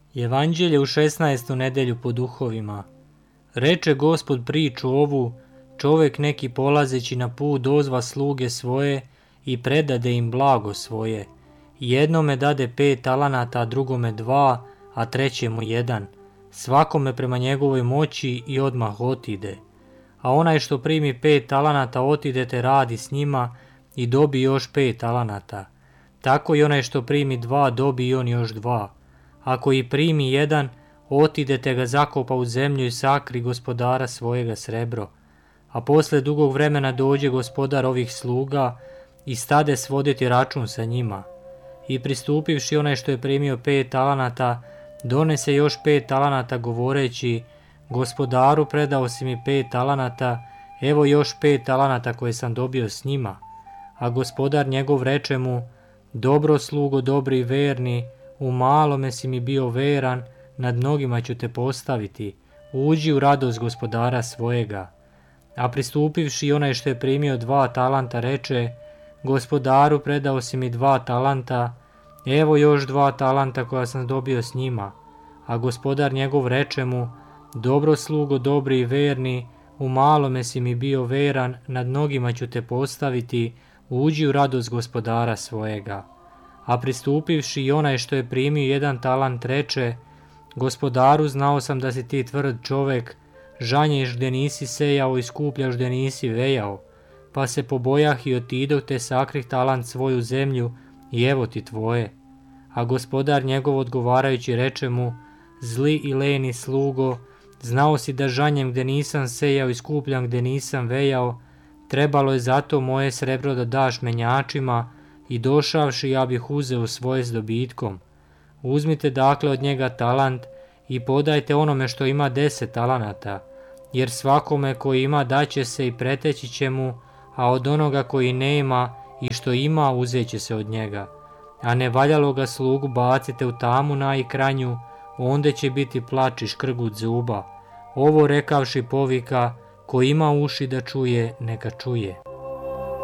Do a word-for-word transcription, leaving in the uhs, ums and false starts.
Evanđelje u šesnaestu nedelju po duhovima. Reče Gospod priču ovu, čovek neki polazeći na put dozva sluge svoje i predade im blago svoje. Jednome dade pet talanata, a drugome dva, a trećemu jedan, svakome prema njegovoj moći i odmah otide. A onaj što primi pet talanata otide te radi s njima i dobi još pet talanata. Tako i onaj što primi dva dobi i on još dva. Ako i primi jedan, otidete ga zakopa u zemlju i sakri gospodara svojega srebro. A posle dugog vremena dođe gospodar ovih sluga i stade svoditi račun sa njima. I pristupivši onaj što je primio pet talanata, donese još pet talanata govoreći, gospodaru predao si mi pet talanata, evo još pet talanata koje sam dobio s njima. A gospodar njegov reče mu, dobro slugo, dobri i verni, u malome si mi bio veran, nad mnogima ću te postaviti, uđi u radost gospodara svojega. A pristupivši onaj što je primio dva talanta reče, gospodaru predao si mi dva talanta, evo još dva talanta koja sam dobio s njima. A gospodar njegov reče mu, dobro slugo, dobri i verni, u malome si mi bio veran, nad mnogima ću te postaviti, uđi u radost gospodara svojega. A pristupivši i onaj što je primio jedan talant reče, gospodaru znao sam da si ti tvrd čovek, žanješ gde nisi sejao i skupljaš gde nisi vejao, pa se pobojah i otidoh te sakrih talant svoju zemlju i evo ti tvoje. A gospodar njegov odgovarajući reče mu, zli i leni slugo, znao si da žanjem gde nisam sejao i skupljam gde nisam vejao, trebalo je zato moje srebro da daš menjačima i došavši ja bih uzeo svoje s dobitkom. Uzmite dakle od njega talant i podajte onome što ima deset talanata, jer svakome koji ima daće se i preteći će mu, a od onoga koji nema i što ima uzet će se od njega. A ne valjalo ga slugu bacite u tamu najkranju, onda će biti plač i škrgut zuba. Ovo rekavši povika, ko ima uši da čuje, neka čuje.